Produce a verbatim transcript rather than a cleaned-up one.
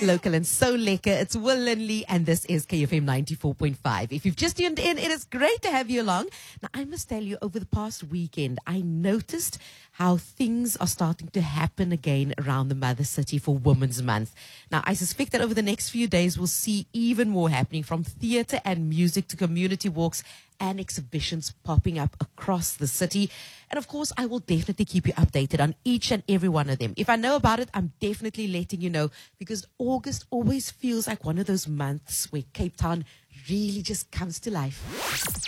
Local and so lekker. It's Will Linley and this is K F M ninety-four point five. If you've just tuned in, it is great to have you along. Now, I must tell you, over the past weekend, I noticed how things are starting to happen again around the Mother City for Women's Month. Now, I suspect that over the next few days, we'll see even more happening, from theatre and music to community walks and exhibitions popping up across the city. And of course, I will definitely keep you updated on each and every one of them. If I know about it, I'm definitely letting you know, because August always feels like one of those months where Cape Town really just comes to life.